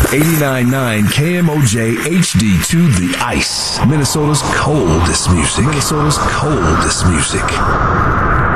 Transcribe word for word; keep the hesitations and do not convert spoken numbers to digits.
eighty-nine point nine K M O J H D two The Ice. Minnesota's coldest music. Minnesota's coldest music.